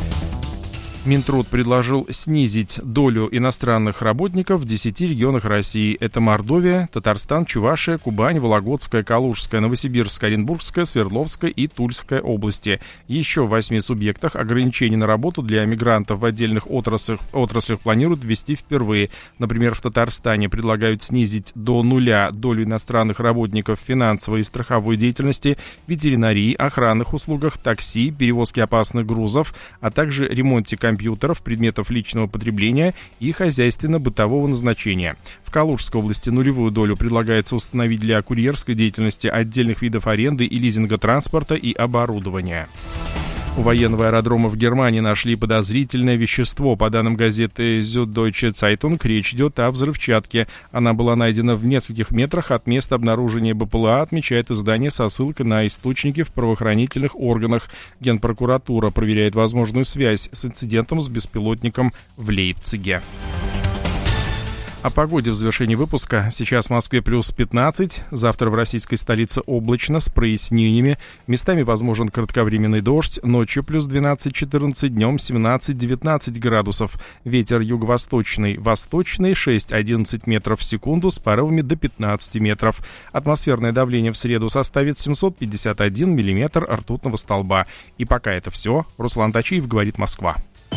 Минтруд предложил снизить долю иностранных работников в 10 регионах России. Это Мордовия, Татарстан, Чувашия, Кубань, Вологодская, Калужская, Новосибирская, Оренбургская, Свердловская и Тульская области. Еще в 8 субъектах ограничения на работу для мигрантов в отдельных отраслях планируют ввести впервые. Например, в Татарстане предлагают снизить до нуля долю иностранных работников в финансовой и страховой деятельности, ветеринарии, охранных услугах, такси, перевозке опасных грузов, а также ремонте компьютеров, предметов личного потребления и хозяйственно-бытового назначения. В Калужской области нулевую долю предлагается установить для курьерской деятельности, отдельных видов аренды и лизинга транспорта и оборудования. У военного аэродрома в Германии нашли подозрительное вещество. По данным газеты Süddeutsche Zeitung, речь идет о взрывчатке. Она была найдена в нескольких метрах от места обнаружения БПЛА, отмечает издание со ссылкой на источники в правоохранительных органах. Генпрокуратура проверяет возможную связь с инцидентом с беспилотником в Лейпциге. О погоде в завершении выпуска. Сейчас в Москве плюс 15, завтра в российской столице облачно, с прояснениями. Местами возможен кратковременный дождь, ночью плюс 12-14, днем 17-19 градусов. Ветер юго-восточный, восточный 6-11 метров в секунду с порывами до 15 метров. Атмосферное давление в среду составит 751 миллиметр ртутного столба. И пока это все. Руслан Тачиев, говорит Москва.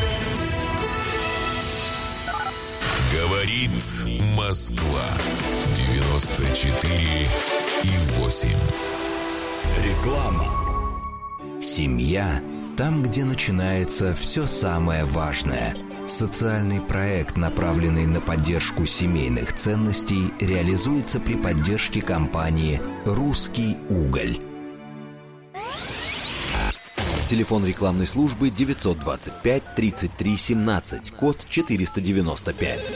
Говорит Москва. 94,8. Реклама. Семья там, где начинается все самое важное. Социальный проект, направленный на поддержку семейных ценностей, реализуется при поддержке компании «Русский уголь». Телефон рекламной службы 925-33-17, код 495.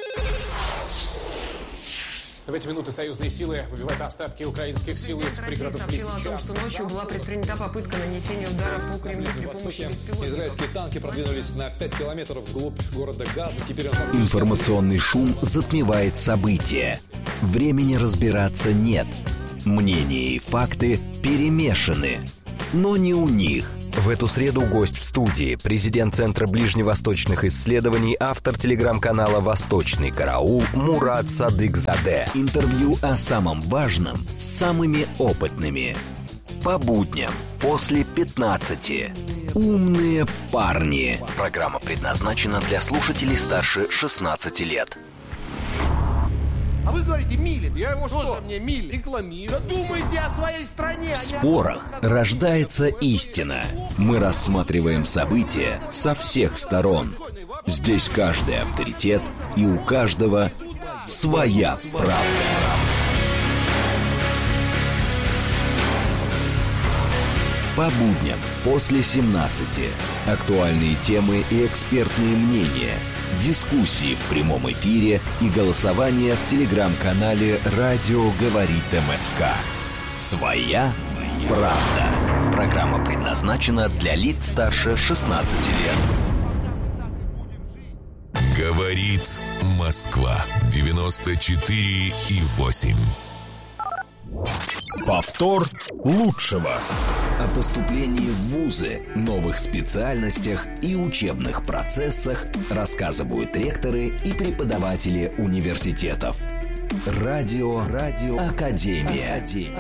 В эти минуты союзные силы выбивают остатки украинских сил из пригородов Лисичанска. Россия сообщила о том, что ночью была предпринята попытка нанесения удара по Кремлю при помощи беспилотников. Израильские танки продвинулись на 5 километров вглубь города Газа. Теперь Информационный шум затмевает события. Времени разбираться нет. Мнения и факты перемешаны. Но не у них. В эту среду гость в студии, президент Центра ближневосточных исследований, автор телеграм-канала «Восточный караул» Мурат Садыкзаде. Интервью о самом важном с самыми опытными. По будням после 15. Умные парни. Программа предназначена для слушателей старше 16 лет. А вы говорите, милит. Я его что? Мне милит. Рекламирую. Да думайте о своей стране. В спорах рождается истина. Мы рассматриваем события со всех сторон. Здесь каждый авторитет, и у каждого своя правда. По будням после 17. Актуальные темы и экспертные мнения. Дискуссии в прямом эфире и голосование в телеграм-канале «Радио говорит МСК». Своя правда. Программа предназначена для лиц старше 16 лет. Говорит Москва. 94,8. Повтор лучшего. О поступлении в вузы, новых специальностях и учебных процессах рассказывают ректоры и преподаватели университетов. Радио Академия.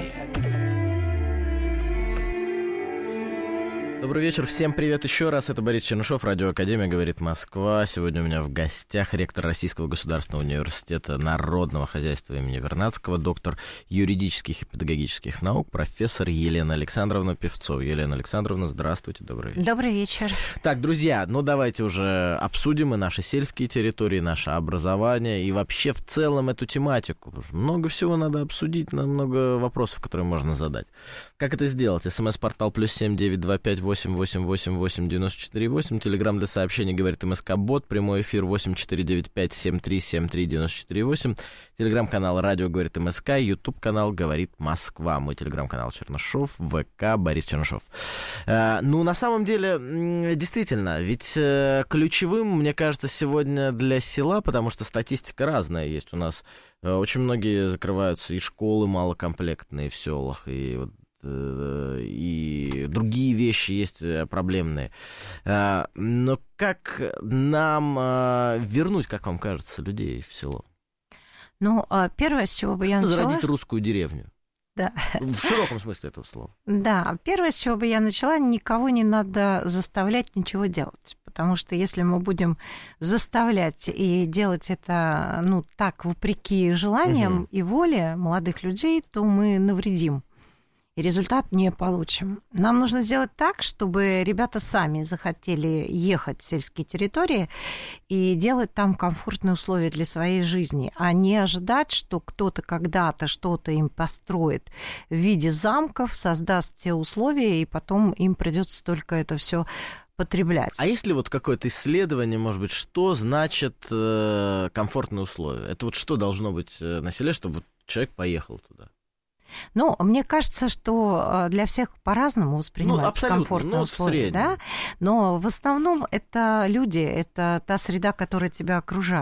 Добрый вечер, всем привет еще раз. Это Борис Чернышов, Радио Академия, говорит Москва. Сегодня у меня в гостях ректор Российского государственного университета народного хозяйства имени Вернадского, доктор юридических и педагогических наук, профессор Елена Александровна Певцова. Елена Александровна, здравствуйте, добрый вечер. Добрый вечер. Так, друзья, ну давайте уже обсудим и наши сельские территории, наше образование и вообще в целом эту тематику. Много всего надо обсудить, много вопросов, которые можно задать. Как это сделать? СМС-портал +7 925 888 94 8. Телеграм для сообщений говорит МСК-бот. Прямой эфир 8495 7373 94 8. Телеграм-канал «Радио говорит МСК». Ютуб-канал «Говорит Москва». Мой телеграм-канал Чернышов. ВК Борис Чернышов. Ну, на самом деле, действительно, ведь ключевым, мне кажется, сегодня для села, потому что статистика разная есть у нас. Очень многие закрываются, и школы малокомплектные в селах, и другие вещи есть проблемные. Но как нам вернуть, как вам кажется, людей в село? Ну, первое, с чего бы я начала... Зародить русскую деревню. Да. В широком смысле этого слова. Да, первое, с чего бы я начала, никого не надо заставлять ничего делать. Потому что если мы будем заставлять и делать это, ну, так, вопреки желаниям и воле молодых людей, то мы навредим. И результат не получим. Нам нужно сделать так, чтобы ребята сами захотели ехать в сельские территории и делать там комфортные условия для своей жизни, а не ожидать, что кто-то когда-то что-то им построит в виде замков, создаст те условия, и потом им придется только это все потреблять. А есть ли вот какое-то исследование, может быть, что значит комфортные условия? Это вот что должно быть на селе, чтобы человек поехал туда? Ну, мне кажется, что для всех по-разному воспринимаются комфортные условия, да? Но в основном это люди, это та среда, которая тебя окружает.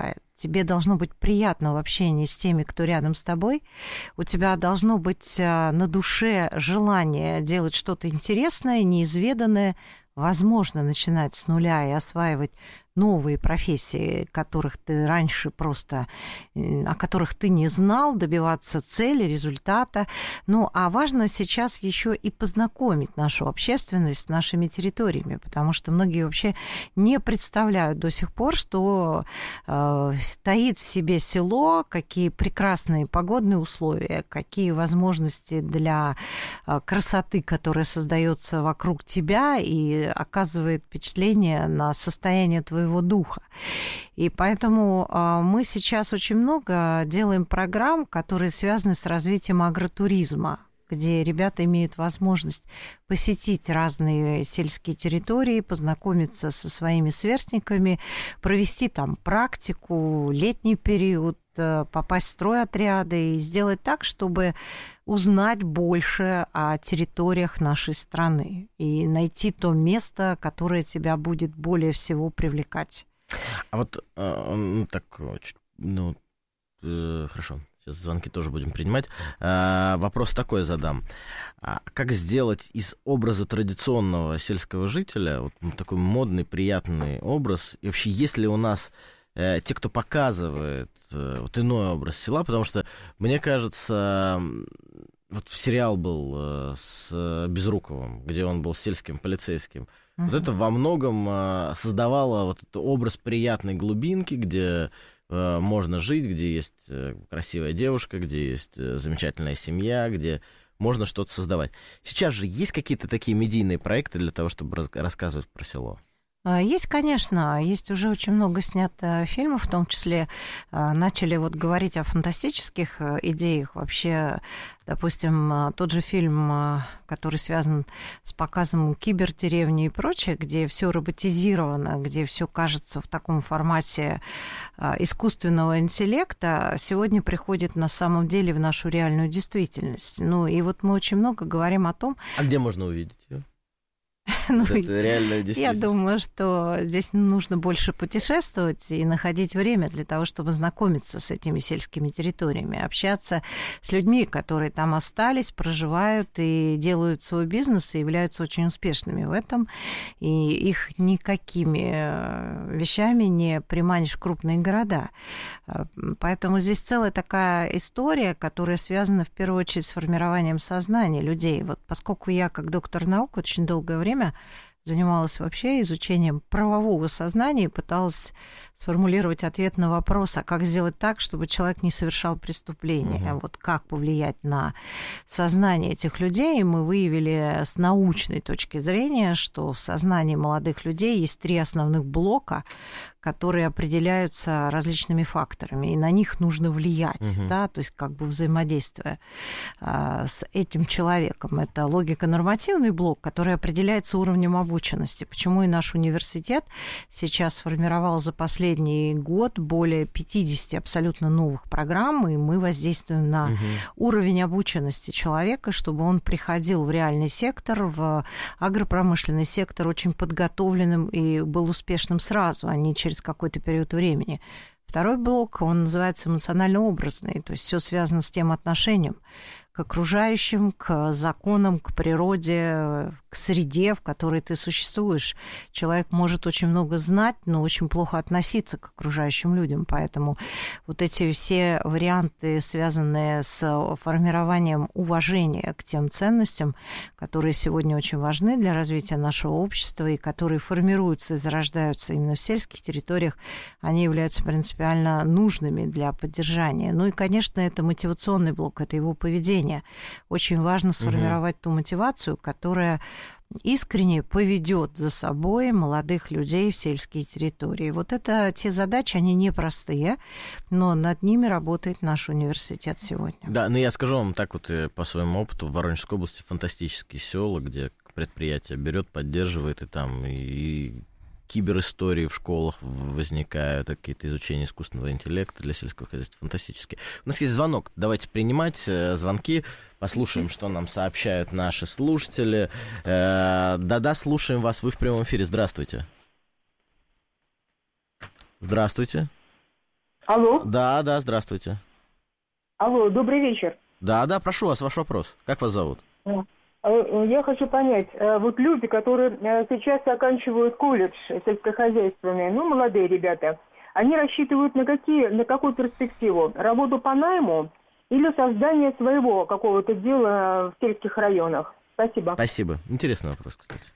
тебе должно быть приятно в общении с теми, кто рядом с тобой, у тебя должно быть на душе желание делать что-то интересное, неизведанное, возможно, начинать с нуля и осваивать новые профессии, которых ты раньше просто, о которых ты не знал, добиваться цели, результата. Ну, а важно сейчас еще и познакомить нашу общественность с нашими территориями, потому что многие вообще не представляют до сих пор, что стоит в себе село, какие прекрасные погодные условия, какие возможности для красоты, которая создается вокруг тебя и оказывает впечатление на состояние твоего духа. И поэтому мы сейчас очень много делаем программ, которые связаны с развитием агротуризма, где ребята имеют возможность посетить разные сельские территории, познакомиться со своими сверстниками, провести там практику, летний период, попасть в стройотряды и сделать так, чтобы узнать больше о территориях нашей страны и найти то место, которое тебя будет более всего привлекать. А вот, хорошо. Сейчас звонки тоже будем принимать. Вопрос такой задам. Как сделать из образа традиционного сельского жителя вот такой модный, приятный образ? И вообще, есть ли у нас те, кто показывает вот иной образ села? Потому что, мне кажется, вот сериал был с Безруковым, где он был сельским полицейским. Вот это во многом создавало вот этот образ приятной глубинки, где можно жить, где есть красивая девушка, где есть замечательная семья, где можно что-то создавать. Сейчас же есть какие-то такие медийные проекты для того, чтобы рассказывать про село? Есть, конечно, есть уже очень много снято фильмов, в том числе начали вот говорить о фантастических идеях. Вообще, допустим, тот же фильм, который связан с показом кибердеревни и прочее, где все роботизировано, где все кажется в таком формате искусственного интеллекта, сегодня приходит на самом деле в нашу реальную действительность. Ну и вот мы очень много говорим о том... А где можно увидеть ее? Это реально действительно. Я думаю, что здесь нужно больше путешествовать и находить время для того, чтобы знакомиться с этими сельскими территориями, общаться с людьми, которые там остались, проживают и делают свой бизнес и являются очень успешными в этом. И их никакими вещами не приманишь в крупные города. Поэтому здесь целая такая история, которая связана в первую очередь с формированием сознания людей. Вот поскольку я, как доктор наук, очень долгое время занималась вообще изучением правового сознания и пыталась сформулировать ответ на вопрос, а как сделать так, чтобы человек не совершал преступления, вот как повлиять на сознание этих людей. И мы выявили с научной точки зрения, что в сознании молодых людей есть 3 основных блока, которые определяются различными факторами, и на них нужно влиять, да, то есть как бы взаимодействуя с этим человеком. Это логико-нормативный блок, который определяется уровнем обученности. Почему и наш университет сейчас сформировал за последний год более 50 абсолютно новых программ, и мы воздействуем на уровень обученности человека, чтобы он приходил в реальный сектор, в агропромышленный сектор очень подготовленным и был успешным сразу, а не через какой-то период времени. Второй блок, он называется эмоционально-образный, то есть все связано с тем отношением к окружающим, к законам, к природе, к среде, в которой ты существуешь. Человек может очень много знать, но очень плохо относиться к окружающим людям. Поэтому вот эти все варианты, связанные с формированием уважения к тем ценностям, которые сегодня очень важны для развития нашего общества и которые формируются и зарождаются именно в сельских территориях, они являются принципиально нужными для поддержания. Ну и, конечно, это мотивационный блок, это его поведение. Очень важно сформировать ту мотивацию, которая искренне поведет за собой молодых людей в сельские территории. Вот это те задачи, они непростые, но над ними работает наш университет сегодня. Да, но я скажу вам так вот по своему опыту, в Воронежской области фантастические села, где предприятие берет, поддерживает, и там и киберистории в школах возникают, какие-то изучения искусственного интеллекта для сельского хозяйства. Фантастически. У нас есть звонок. Давайте принимать звонки. Послушаем, что нам сообщают наши слушатели. Да-да, слушаем вас. Вы в прямом эфире. Здравствуйте. Здравствуйте. Алло. Да, здравствуйте. Алло, добрый вечер. Да, прошу вас, ваш вопрос. Как вас зовут? Я хочу понять, вот люди, которые сейчас оканчивают колледж сельскохозяйственный, молодые ребята, они рассчитывают на какую перспективу? Работу по найму или создание своего какого-то дела в сельских районах? Спасибо. Интересный вопрос, кстати.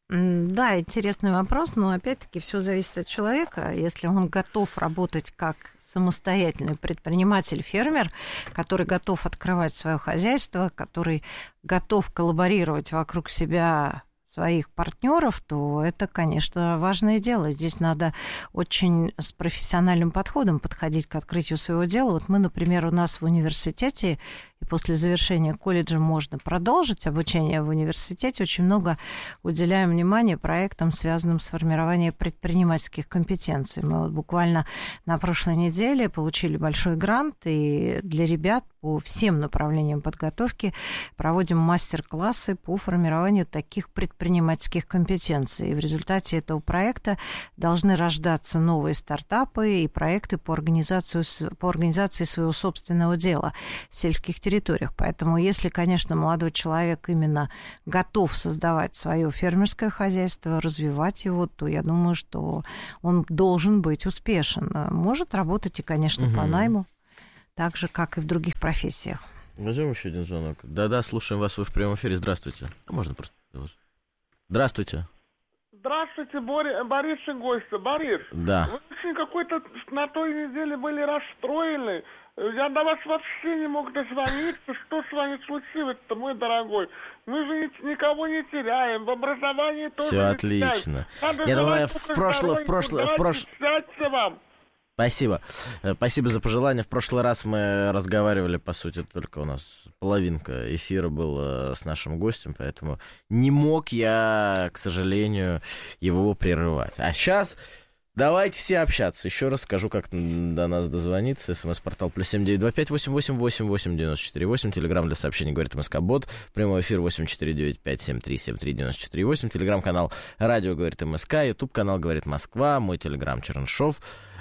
Да, интересный вопрос, но опять-таки все зависит от человека. Если он готов работать как самостоятельный предприниматель, фермер, который готов открывать свое хозяйство, который готов коллаборировать вокруг себя своих партнеров, то это, конечно, важное дело. Здесь надо очень с профессиональным подходом подходить к открытию своего дела. Вот мы, например, у нас в университете, и после завершения колледжа можно продолжить обучение в университете, очень много уделяем внимания проектам, связанным с формированием предпринимательских компетенций. Мы вот буквально на прошлой неделе получили большой грант, и для ребят по всем направлениям подготовки проводим мастер-классы по формированию таких предпринимательских компетенций. И в результате этого проекта должны рождаться новые стартапы и проекты по организации своего собственного дела в сельских территориях. Поэтому, если, конечно, молодой человек именно готов создавать свое фермерское хозяйство, развивать его, то я думаю, что он должен быть успешен. Может работать и, конечно, по найму, так же, как и в других профессиях. Возьмем еще один звонок. Да, слушаем вас, вы в прямом эфире. Здравствуйте. Можно просто... Здравствуйте. Здравствуйте, Борис и гости. Борис, да. Вы очень какой-то на той неделе были расстроены. Я до вас вообще не мог дозвониться. Что с вами случилось-то, мой дорогой? Мы же никого не теряем. В образовании тоже все отлично. Я думаю, в прошлый... Счастья вам. Спасибо. Спасибо за пожелание. В прошлый раз мы разговаривали, по сути, только у нас половинка эфира была с нашим гостем, поэтому не мог я, к сожалению, его прерывать. А сейчас давайте все общаться. Еще раз скажу, как до нас дозвониться. СМС-портал +7 925 88 88 94 8. Телеграм для сообщений «Говорит МСК-бот». Прямой эфир 8495 73 73 94 8. Телеграм-канал «Радио Говорит МСК». Ютуб-канал «Говорит Москва». Мой телеграм Чернышов.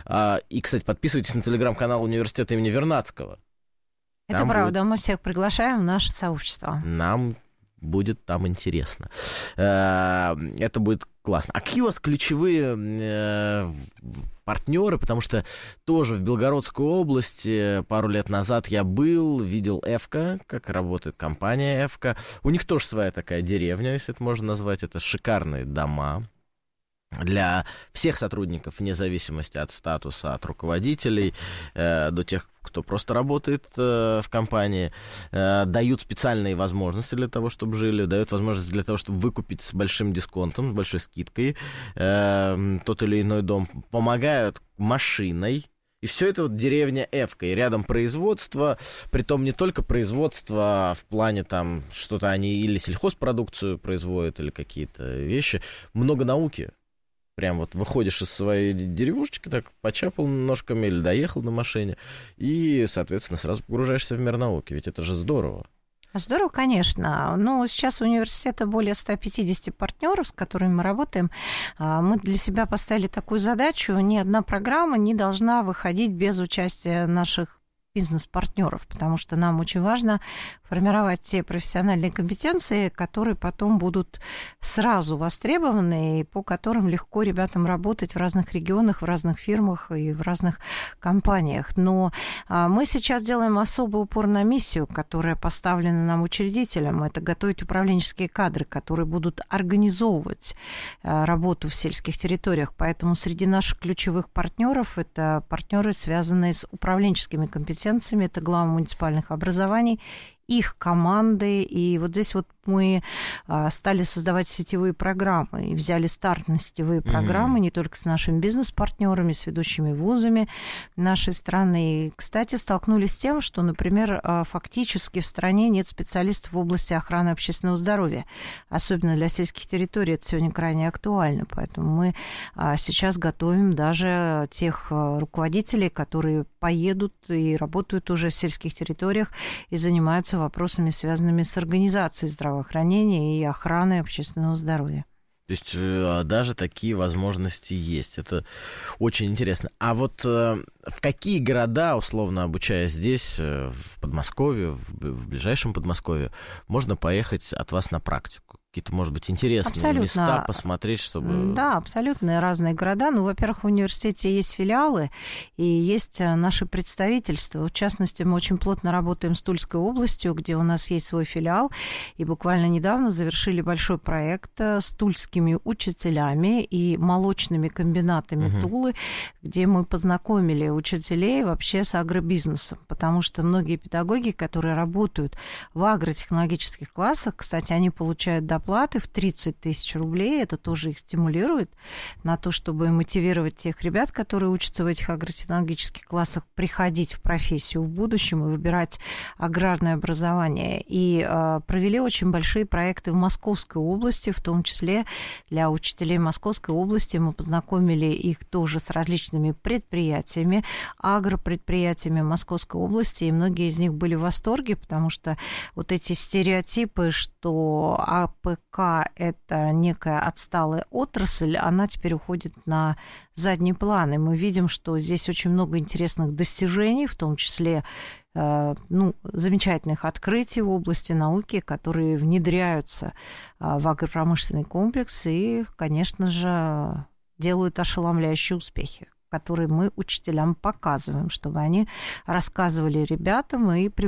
И, кстати, подписывайтесь на телеграм-канал университета имени Вернадского. Это правда, мы всех приглашаем в наше сообщество. Нам будет там интересно. Это будет классно. А какие у вас ключевые партнеры? Потому что тоже в Белгородской области пару лет назад я был, видел ЭФКО, как работает компания ЭФКО. У них тоже своя такая деревня, если это можно назвать. Это шикарные дома для всех сотрудников, вне зависимости от статуса, от руководителей до тех, кто просто работает в компании, дают специальные возможности для того, чтобы жили, дают возможность для того, чтобы выкупить с большим дисконтом, с большой скидкой тот или иной дом, помогают машиной. И все это вот деревня ЭФКО, и рядом производство, притом не только производство в плане там что-то они или сельхозпродукцию производят, или какие-то вещи, много науки. Прям вот выходишь из своей деревушечки, так почапал ножками или доехал на машине, и, соответственно, сразу погружаешься в мир науки. Ведь это же здорово. Здорово, конечно. Но сейчас у университета более 150 партнеров, с которыми мы работаем. Мы для себя поставили такую задачу: ни одна программа не должна выходить без участия наших бизнес-партнеров, потому что нам очень важно формировать те профессиональные компетенции, которые потом будут сразу востребованы и по которым легко ребятам работать в разных регионах, в разных фирмах и в разных компаниях. Но мы сейчас делаем особый упор на миссию, которая поставлена нам учредителем. Это готовить управленческие кадры, которые будут организовывать работу в сельских территориях. Поэтому среди наших ключевых партнеров это партнеры, связанные с управленческими компетенциями, это главы муниципальных образований, их команды. И вот здесь вот мы стали создавать сетевые программы и взяли старт на сетевые программы не только с нашими бизнес-партнерами, с ведущими вузами нашей страны. И, кстати, столкнулись с тем, что, например, фактически в стране нет специалистов в области охраны общественного здоровья. Особенно для сельских территорий это сегодня крайне актуально. Поэтому мы сейчас готовим даже тех руководителей, которые поедут и работают уже в сельских территориях и занимаются вопросами, связанными с организацией здравоохранения и охраной общественного здоровья. То есть даже такие возможности есть. Это очень интересно. А вот в какие города, условно обучаясь здесь, в Подмосковье, в ближайшем Подмосковье, можно поехать от вас на практику? Какие-то, может быть, интересные места посмотреть, чтобы... Да, абсолютно разные города. Ну, во-первых, в университете есть филиалы и есть наши представительства. В частности, мы очень плотно работаем с Тульской областью, где у нас есть свой филиал. И буквально недавно завершили большой проект с тульскими учителями и молочными комбинатами Тулы, где мы познакомили учителей вообще с агробизнесом. Потому что многие педагоги, которые работают в агротехнологических классах, кстати, они получают доплаты в 30 тысяч рублей. Это тоже их стимулирует на то, чтобы мотивировать тех ребят, которые учатся в этих агротехнологических классах, приходить в профессию в будущем и выбирать аграрное образование. И провели очень большие проекты в Московской области, в том числе для учителей Московской области. Мы познакомили их тоже с различными предприятиями, агропредприятиями Московской области, и многие из них были в восторге, потому что вот эти стереотипы, что АПК – это некая отсталая отрасль, она теперь уходит на задний план. И мы видим, что здесь очень много интересных достижений, в том числе замечательных открытий в области науки, которые внедряются в агропромышленный комплекс и, конечно же, делают ошеломляющие успехи, которые мы учителям показываем, чтобы они рассказывали ребятам и